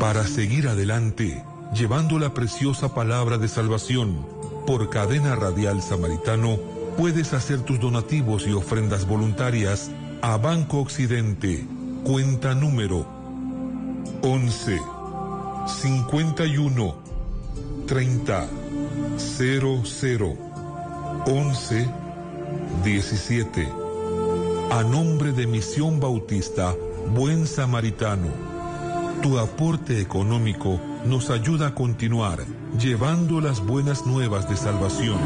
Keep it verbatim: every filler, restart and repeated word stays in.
Para seguir adelante, llevando la preciosa palabra de salvación, por Cadena Radial Samaritano, puedes hacer tus donativos y ofrendas voluntarias a Banco Occidente, cuenta número once, cincuenta y uno, treinta, cero cero, once, diecisiete. A nombre de Misión Bautista Buen Samaritano, tu aporte económico nos ayuda a continuar llevando las buenas nuevas de salvación